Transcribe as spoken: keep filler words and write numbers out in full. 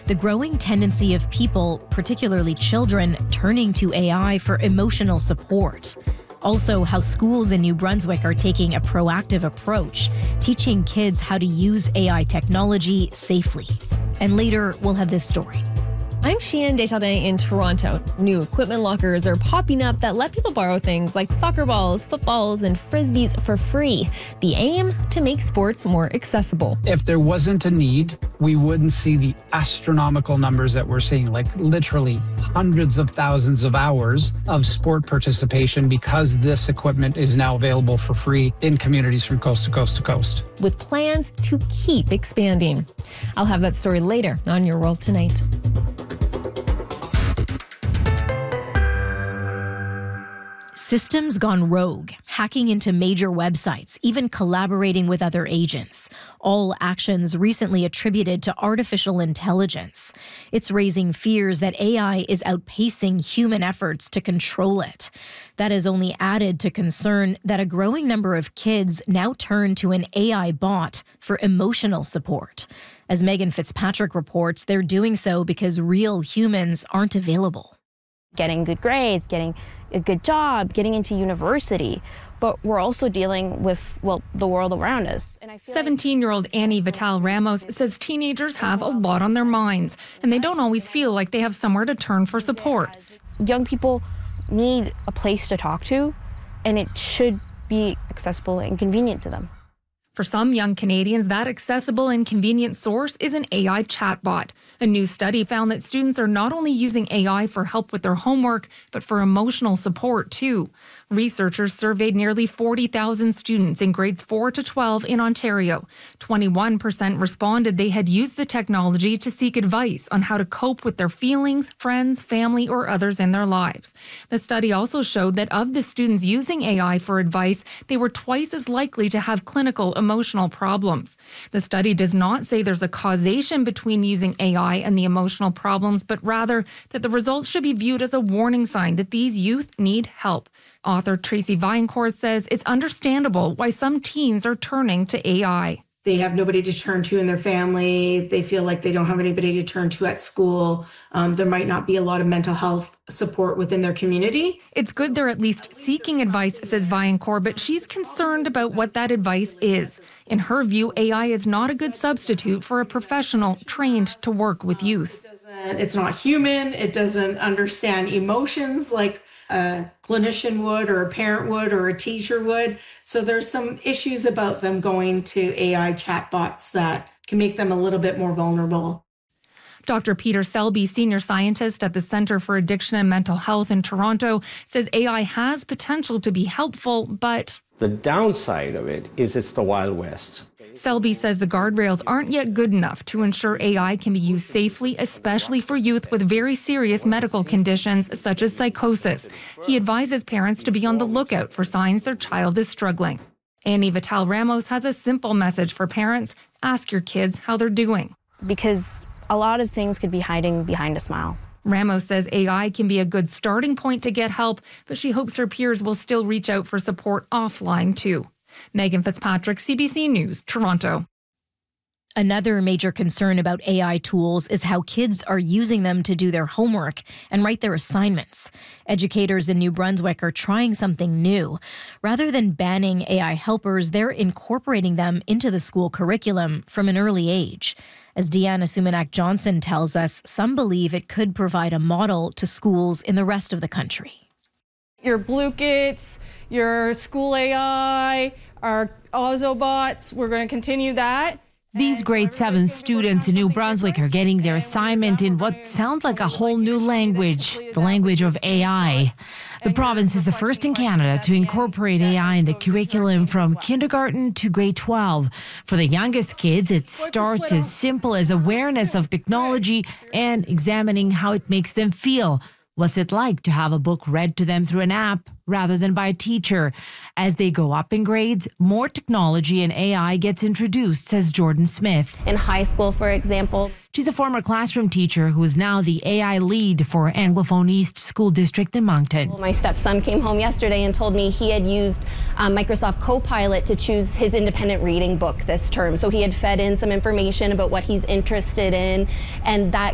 the growing tendency of people, particularly children, turning to A I for emotional support. Also, how schools in New Brunswick are taking a proactive approach, teaching kids how to use A I technology safely. And later, we'll have this story. I'm Sheehan Desjardins in Toronto. New equipment lockers are popping up that let people borrow things like soccer balls, footballs, and frisbees for free. The aim? To make sports more accessible. If there wasn't a need, we wouldn't see the astronomical numbers that we're seeing, like literally hundreds of thousands of hours of sport participation because this equipment is now available for free in communities from coast to coast to coast. With plans to keep expanding. I'll have that story later on Your World Tonight. Systems gone rogue, hacking into major websites, even collaborating with other agents. All actions recently attributed to artificial intelligence. It's raising fears that A I is outpacing human efforts to control it. That has only added to concern that a growing number of kids now turn to an A I bot for emotional support. As Megan Fitzpatrick reports, they're doing so because real humans aren't available. Getting good grades, getting a good job, getting into university, but we're also dealing with, well, the world around us. seventeen-year-old Annie Vital Ramos says teenagers have a lot on their minds, and they don't always feel like they have somewhere to turn for support. Young people need a place to talk to, and it should be accessible and convenient to them. For some young Canadians, that accessible and convenient source is an A I chatbot. A new study found that students are not only using A I for help with their homework, but for emotional support too. Researchers surveyed nearly forty thousand students in grades four to twelve in Ontario. twenty-one percent responded they had used the technology to seek advice on how to cope with their feelings, friends, family, or others in their lives. The study also showed that of the students using A I for advice, they were twice as likely to have clinical emotional problems. The study does not say there's a causation between using A I and the emotional problems, but rather that the results should be viewed as a warning sign that these youth need help. Author Tracy Viancourt says it's understandable why some teens are turning to A I. They have nobody to turn to in their family. They feel like they don't have anybody to turn to at school. Um, there might not be a lot of mental health support within their community. It's good they're at least seeking advice, says Viancourt, but she's concerned about what that advice is. In her view, A I is not a good substitute for a professional trained to work with youth. It's not human. It doesn't understand emotions like a clinician would or a parent would or a teacher would. So there's some issues about them going to A I chatbots that can make them a little bit more vulnerable. Doctor Peter Selby, senior scientist at the Centre for Addiction and Mental Health in Toronto, says A I has potential to be helpful, but the downside of it is it's the Wild West. Selby says the guardrails aren't yet good enough to ensure A I can be used safely, especially for youth with very serious medical conditions such as psychosis. He advises parents to be on the lookout for signs their child is struggling. Annie Vital Ramos has a simple message for parents. Ask your kids how they're doing. Because a lot of things could be hiding behind a smile. Ramos says A I can be a good starting point to get help, but she hopes her peers will still reach out for support offline too. Megan Fitzpatrick, C B C News, Toronto. Another major concern about A I tools is how kids are using them to do their homework and write their assignments. Educators in New Brunswick are trying something new. Rather than banning A I helpers, they're incorporating them into the school curriculum from an early age. As Deanna Sumanak-Johnson tells us, some believe it could provide a model to schools in the rest of the country. Your Blukits, your School A I, our Ozobots, we're going to continue that. These grade seven students in New Brunswick are getting their assignment in what sounds like a whole new language, the language of A I. The province is the first in Canada to incorporate A I in the curriculum from kindergarten to grade twelve. For the youngest kids, it starts as simple as awareness of technology and examining how it makes them feel. What's it like to have a book read to them through an app rather than by a teacher? As they go up in grades, more technology and A I gets introduced, says Jordan Smith. In high school, for example. She's a former classroom teacher who is now the A I lead for Anglophone East School District in Moncton. My stepson came home yesterday and told me he had used um, Microsoft Copilot to choose his independent reading book this term. So he had fed in some information about what he's interested in, and that